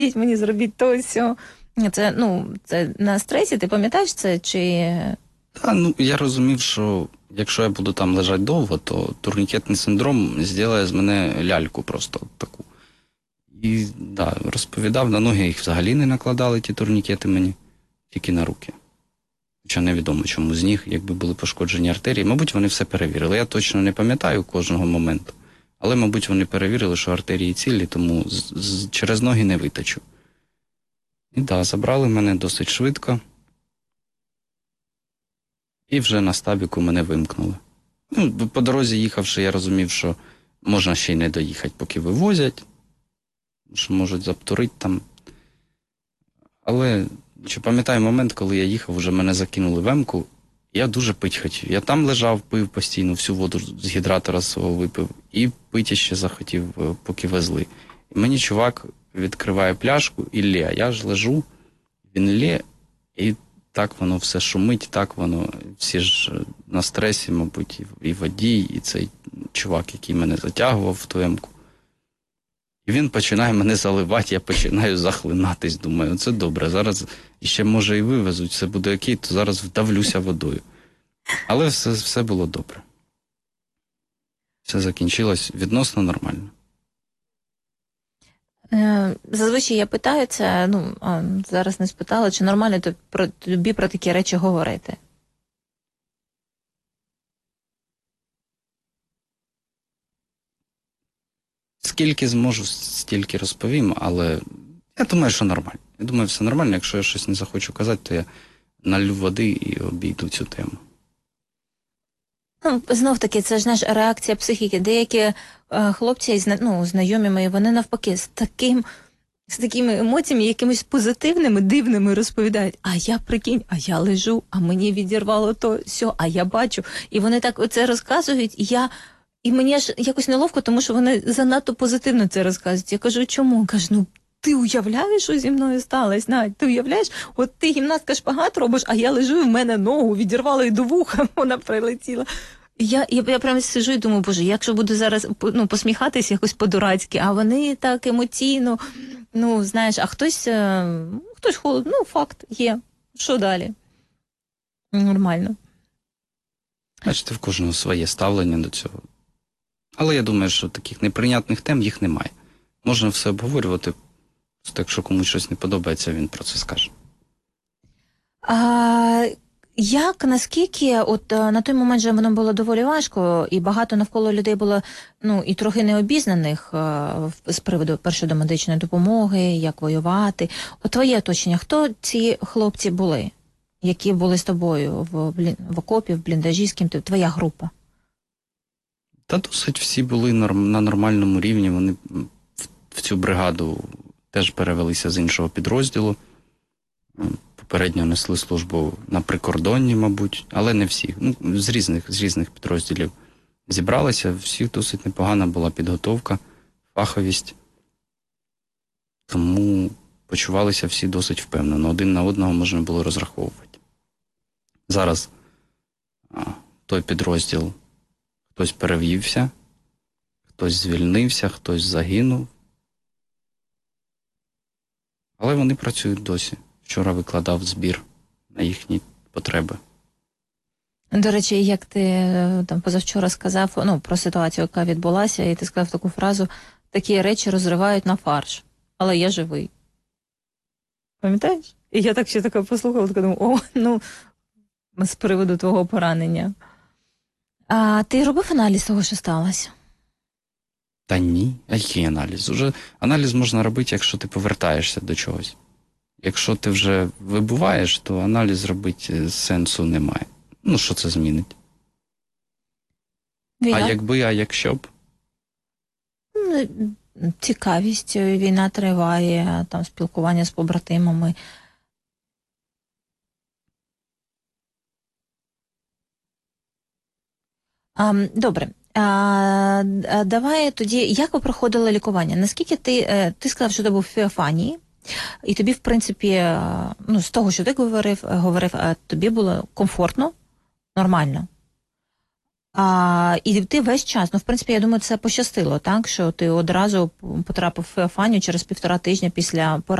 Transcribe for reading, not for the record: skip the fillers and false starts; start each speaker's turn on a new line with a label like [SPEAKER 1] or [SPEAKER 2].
[SPEAKER 1] мені зробіть то, сьо. Це, це на стресі, ти пам'ятаєш це, чи...
[SPEAKER 2] Та, я розумів, що якщо я буду там лежати довго, то турнікетний синдром зробить з мене ляльку просто таку. І, розповідав, на ноги їх взагалі не накладали, ті турнікети мені, тільки на руки. Хоча невідомо, чому з ніг, якби були пошкоджені артерії. Мабуть, вони все перевірили. Я точно не пам'ятаю кожного моменту. Але, мабуть, вони перевірили, що артерії цілі, тому через ноги не витачу. І забрали мене досить швидко. І вже на стабіку мене вимкнули. По дорозі їхавши, я розумів, що можна ще й не доїхати, поки вивозять, що можуть заптурити там. Але пам'ятаю момент, коли я їхав, вже мене закинули в М-ку, я дуже пить хотів. Я там лежав, пив постійно, всю воду з гідратора свого випив, і пити ще захотів, поки везли. І мені чувак відкриває пляшку і лє. А я ж лежу, він лє, і так воно все шумить, так воно, всі ж на стресі, мабуть, і водій, і цей чувак, який мене затягував в ту М-ку. І він починає мене заливати, я починаю захлинатись, думаю, це добре, зараз ще може і вивезуть, все буде окей, то зараз вдавлюся водою. Але все було добре. Все закінчилось відносно нормально.
[SPEAKER 1] Зазвичай я питаю це, зараз не спитала, чи нормально тобі про такі речі говорити?
[SPEAKER 2] Скільки зможу, стільки розповім, але я думаю, що нормально. Я думаю, все нормально. Якщо я щось не захочу казати, то я налью води і обійду цю тему.
[SPEAKER 1] Знов-таки, це ж, знаєш, реакція психіки. Деякі хлопці, знайомі мої, вони навпаки з такими емоціями, якимись позитивними, дивними розповідають. А я, прикинь, я лежу, а мені відірвало то, сьо, а я бачу. І вони так оце розказують, і мені аж якось неловко, тому що вони занадто позитивно це розказують. Я кажу, чому? Кажу, ти уявляєш, що зі мною сталося, Надь? Ти уявляєш? От ти гімнастка шпагат робиш, а я лежу, в мене ногу відірвало і до вуха, вона прилетіла. Я прямо сиджу і думаю, боже, якщо буду зараз посміхатись якось по-дурацьки, а вони так емоційно, знаєш, а хтось холодно, факт є. Що далі? Нормально.
[SPEAKER 2] Бачите, в кожного своє ставлення до цього. Але я думаю, що таких неприйнятних тем їх немає. Можна все обговорювати, просто якщо комусь щось не подобається, він про це скаже.
[SPEAKER 1] Наскільки, на той момент же воно було доволі важко, і багато навколо людей було, і трохи необізнаних з приводу першої домедичної допомоги, як воювати. Твоє оточення, хто ці хлопці були, які були з тобою в окопі, в бліндажі, з ким ти, твоя група?
[SPEAKER 2] Та досить всі були на нормальному рівні, вони в цю бригаду теж перевелися з іншого підрозділу. Попередньо несли службу на прикордонні, мабуть, але не всі. З різних підрозділів зібралися, всіх досить непогана була підготовка, фаховість. Тому почувалися всі досить впевнено. Один на одного можна було розраховувати. Зараз той підрозділ, хтось перевівся, хтось звільнився, хтось загинув. Але вони працюють досі. Вчора викладав збір на їхні потреби.
[SPEAKER 1] До речі, як ти позавчора сказав, про ситуацію, яка відбулася, і ти сказав таку фразу, такі речі розривають на фарш, але я живий. Пам'ятаєш? І я так ще таке послухала, така думаю, з приводу твого поранення. А ти робив аналіз того, що сталося?
[SPEAKER 2] Та ні. А який аналіз? Уже аналіз можна робити, якщо ти повертаєшся до чогось. Якщо ти вже вибуваєш, то аналіз робити сенсу немає. Що це змінить? А якщо б?
[SPEAKER 1] Цікавість, війна триває, спілкування з побратимами. Добре. Давай тоді, як ви проходили лікування? Наскільки ти сказав, що ти був в Феофанії, і тобі, в принципі, з того, що ти говорив, тобі було комфортно, нормально. І ти весь час, ну, в принципі, я думаю, це пощастило, так, що ти одразу потрапив в Феофанію через 1,5 тижня після поранення.